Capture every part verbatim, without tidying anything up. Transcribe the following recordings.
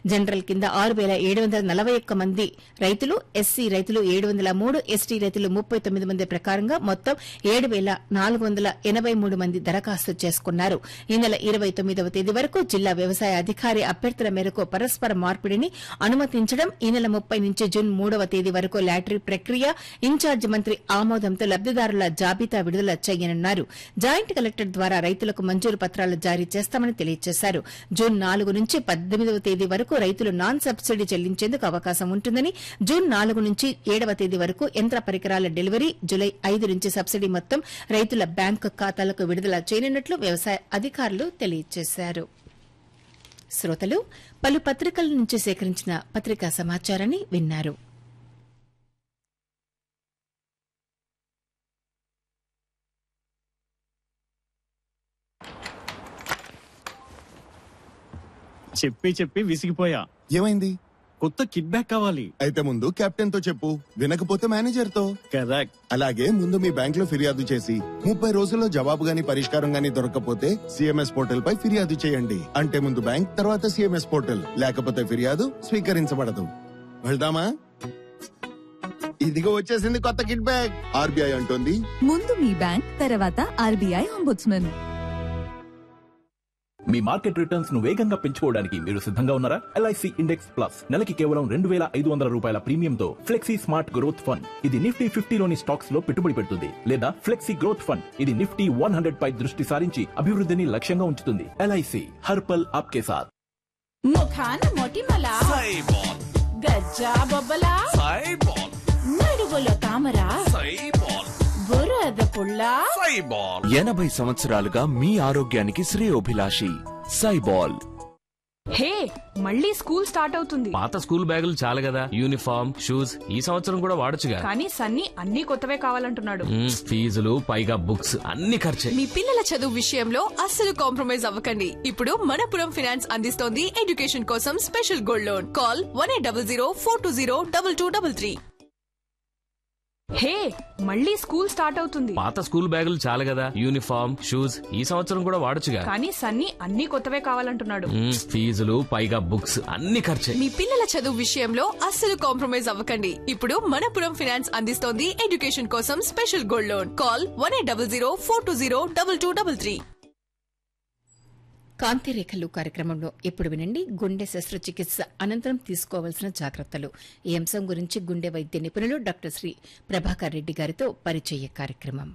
General కింద ఆరు పేల ఏడు వందల నలభై ఒక్క మంది రైతులు, ఎస్సీ రైతులు ఏడు వందల మూడు, ఎస్టీ రైతులు ముప్పై తొమ్మిది మంది ప్రకారంగా మొత్తం ఏడు పేల నాలుగు వందల ఎనబై మూడు మంది దరఖాస్తు చేసుకున్నారు. ఈ నెల ఇరవై తొమ్మిదవ తేదీ వరకు జిల్లా వ్యవసాయ అధికారి అభ్యర్థుల మేరకు పరస్పర మార్పిడిని అనుమతించడం, ఈ నెల ముప్పై నుంచి జూన్ మూడవ తేదీ వరకు లాటరీ ప్రక్రియ ఇన్ఛార్జి మంత్రి ఆమోదంతో లబ్దిదారుల జాబితా విడుదల చేయనున్నారు. జాయింట్ కలెక్టర్ ద్వారా రైతులకు మంజూరు పత్రాలు జారీ చేస్తామని తెలియజేశారు. జూన్ నాలుగు నుంచి పద్దెనిమిదవ తేదీ వరకు రైతులు నాన్ సబ్సిడీ చెల్లించేందుకు అవకాశం ఉంటుందని, జూన్ నాలుగు నుంచి ఏడవ తేదీ వరకు యంత్ర పరికరాల డెలివరీ, జులై ఐదు నుంచి సబ్సిడీ మొత్తం రైతుల బ్యాంకు ఖాతాలకు విడుదల చేయనున్నట్లు వ్యవసాయ అధికారులు తెలియజేశారు. శ్రోతలు పలు పత్రికల నుంచి సేకరించిన పత్రికా సమాచారాన్ని విన్నారు. చెప్పి చెప్పి విసిగిపోయా. ఏమైంది? కొత్త కిట్ బ్యాక్ కావాలి. అయితే ముందు కెప్టెన్ తో చెప్పు, వినకపోతే మేనేజర్ తో. కరెక్ట్. అలాగే ముందు మీ బ్యాంక్ లో ఫిర్యాదు చేసి ముప్పై రోజుల్లో జవాబు గాని పరిష్కారం గాని దొరకకపోతే సిఎంఎస్ పోర్టల్ పై ఫిర్యాదు చేయండి. అంటే ముందు బ్యాంక్, తర్వాత సిఎంఎస్ పోర్టల్, లేకపోతే ఫిర్యాదు స్వీకరించబడదు. వెళ్దామా? ఇదిగో వచ్చేసింది కొత్త కిట్ బ్యాక్. ఆర్బీఐ అంటోంది, ముందు మీ బ్యాంక్, తర్వాత ఆర్బీఐ అంబుడ్స్మన్. మీ మార్కెట్ రిటర్న్స్ ను వేగంగా పెంచుకోవడానికి మీరు సిద్ధంగా ఉన్నారా? ఎల్ఐసి ఇండెక్స్ ప్లస్ నెలకి కేవలం రెండు వేల ఐదు వందల రూపాయల ప్రీమియంతో ఫ్లెక్సీ స్మార్ట్ గ్రోత్ ఫండ్. ఇది నిఫ్టీ ఫిఫ్టీలోని స్టాక్స్ లో పెట్టుబడి పెడుతుంది. లేదా ఫ్లెక్సీ గ్రోత్ ఫండ్, ఇది నిఫ్టీ వన్ హండ్రెడ్ పై దృష్టి సారించి అభివృద్ధిని లక్ష్యంగా ఉంచుతుంది. ఎల్ఐసి హర్పల్ ఆప్కే సాథ్. ముఖాన మొటిమల సైబాల్, గజ్జా బొబ్బల సైబాల్, నడువులో తామర సైబాల్, బురద పుల్ల సైబాల్. ఎనభై సంవత్సరాలుగా మీ ఆరోగ్యానికి శ్రేయోభిలాషి సైబాల్. హే, మళ్ళీ స్కూల్ స్టార్ట్ అవుతుంది. పాత స్కూల్ బ్యాగులు చాలు కదా, యూనిఫామ్, షూస్ ఈ సంవత్సరం కూడా వాడొచ్చుగా. కానీ సన్నీ అన్ని కొత్తవే కావాలంటున్నాడు. ఫీజులు పైగా బుక్స్ అన్ని ఖర్చే. మీ పిల్లల చదువు విషయంలో అస్సలు కాంప్రమైజ్ అవ్వకండి. ఇప్పుడు మనపురం ఫైనాన్స్ అందిస్తోంది ఎడ్యుకేషన్ కోసం special gold loan. Call one eight double zero four two zero double two double three. హే, మళ్ళీ స్కూల్ స్టార్ట్ అవుతుంది. పాత స్కూల్ బ్యాగులు చాలు కదా, యూనిఫామ్, షూస్ ఈ సంవత్సరం కూడా వాడొచ్చుగా. కానీ సన్నీ అన్ని కొత్తవే కావాలంటున్నాడు. ఫీజులు పైగా బుక్స్ అన్ని ఖర్చే. మీ పిల్లల చదువు విషయంలో అస్సలు కాంప్రమైజ్ అవ్వకండి. ఇప్పుడు మనపురం ఫైనాన్స్ అందిస్తోంది ఎడ్యుకేషన్ కోసం special gold loan. Call one eight double zero four two zero double two double three. కాంతిరేఖలు కార్యక్రమంలో ఇప్పుడు వినండి, గుండె శస్త్రచికిత్స అనంతరం తీసుకోవాల్సిన జాగ్రత్తలు. ఈ అంశం గురించి గుండె వైద్య నిపుణులు డాక్టర్ శ్రీ ప్రభాకర్ రెడ్డి గారితో పరిచయ కార్యక్రమం.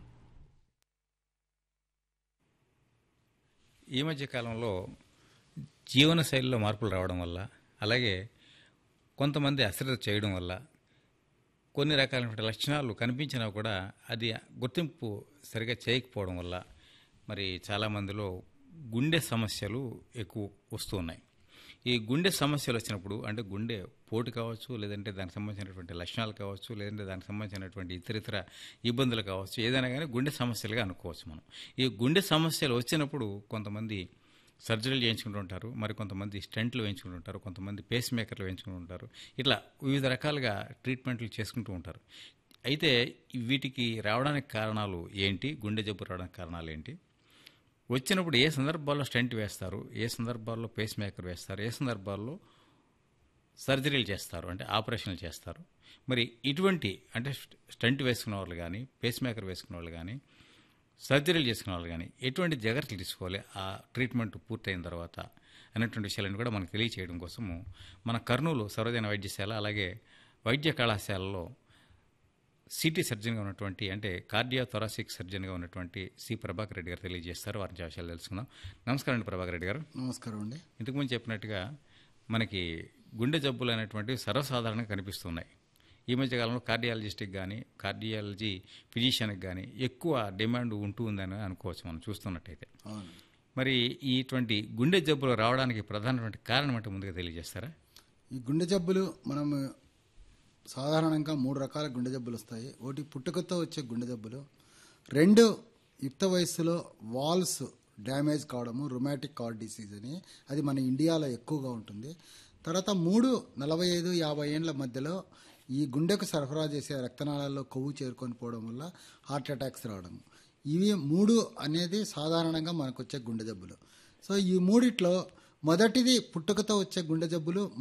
ఈ మధ్య కాలంలో జీవనశైలిలో మార్పులు రావడం వల్ల, అలాగే కొంతమంది అశ్రద్ధ చేయడం వల్ల కొన్ని రకాలైన లక్షణాలు కనిపించినా కూడా అది గుర్తింపు సరిగా చేయకపోవడం వల్ల మరి చాలామందిలో గుండె సమస్యలు ఎక్కువ వస్తూ ఉన్నాయి. ఈ గుండె సమస్యలు వచ్చినప్పుడు అంటే గుండె పోటు కావచ్చు, లేదంటే దానికి సంబంధించినటువంటి లక్షణాలు కావచ్చు, లేదంటే దానికి సంబంధించినటువంటి ఇతర ఇతర ఇబ్బందులు కావచ్చు, ఏదైనా కానీ గుండె సమస్యలుగా అనుకోవచ్చు మనం. ఈ గుండె సమస్యలు వచ్చినప్పుడు కొంతమంది సర్జరీలు చేయించుకుంటూ ఉంటారు, మరి కొంతమంది స్టెంట్లు వేయించుకుంటూ ఉంటారు, కొంతమంది పేస్ మేకర్లు వేయించుకుంటూ ఉంటారు. ఇట్లా వివిధ రకాలుగా ట్రీట్మెంట్లు చేసుకుంటూ ఉంటారు. అయితే వీటికి రావడానికి కారణాలు ఏంటి, గుండె జబ్బు రావడానికి కారణాలు ఏంటి, వచ్చినప్పుడు ఏ సందర్భాల్లో స్టెంట్ వేస్తారు, ఏ సందర్భాల్లో పేస్ మేకర్ వేస్తారు, ఏ సందర్భాల్లో సర్జరీలు చేస్తారు అంటే ఆపరేషన్లు చేస్తారు. మరి ఇటువంటి అంటే స్టెంట్ వేసుకున్న వాళ్ళు కానీ, పేస్ మేకర్ వేసుకున్న వాళ్ళు కానీ, సర్జరీలు చేసుకున్న వాళ్ళు కానీ ఎటువంటి జాగ్రత్తలు తీసుకోవాలి ఆ ట్రీట్మెంట్ పూర్తయిన తర్వాత అనేటువంటి విషయాలను కూడా మనకు తెలియచేయడం కోసము మన కర్నూలు సర్వజన వైద్యశాల అలాగే వైద్య కళాశాలలో సిటీ సర్జన్గా ఉన్నటువంటి అంటే కార్డియో థొరాసిక్ సర్జన్గా ఉన్నటువంటి సి ప్రభాకర్ రెడ్డి గారు తెలియజేస్తారు. వారి విషయాలు తెలుసుకుందాం. నమస్కారం అండి ప్రభాకర్ రెడ్డి గారు. నమస్కారం అండి. ఇంతకుముందు చెప్పినట్టుగా మనకి గుండె జబ్బులు అనేటువంటివి సర్వసాధారణంగా కనిపిస్తున్నాయి. ఈ మధ్య కాలంలో కార్డియాలజిస్ట్కి కానీ కార్డియాలజీ ఫిజిషియన్కి కానీ ఎక్కువ డిమాండ్ ఉంటూ ఉందని అనుకోవచ్చు మనం చూస్తున్నట్టయితే. మరి ఇటువంటి గుండె జబ్బులు రావడానికి ప్రధానమైన కారణం అంటే ముందుగా తెలియజేస్తారా? ఈ గుండె జబ్బులు మనం సాధారణంగా మూడు రకాల గుండె జబ్బులు వస్తాయి. ఒకటి పుట్టుకతో వచ్చే గుండె జబ్బులు, రెండు యుక్త వయస్సులో వాల్స్ డ్యామేజ్ కావడము రుమాటిక్ కార్డ్ డిసీజ్ అని, అది మన ఇండియాలో ఎక్కువగా ఉంటుంది. తర్వాత మూడు నలభై ఐదు యాభై ఏళ్ళ మధ్యలో ఈ గుండెకు సరఫరా చేసే రక్తనాళాల్లో కొవ్వు చేరుకొని పోవడం వల్ల హార్ట్ అటాక్స్ రావడం. ఇవి మూడు అనేది సాధారణంగా మనకు వచ్చే గుండె జబ్బులు. సో ఈ మూడిట్లో మొదటిది పుట్టుకతో వచ్చే గుండె జబ్బులు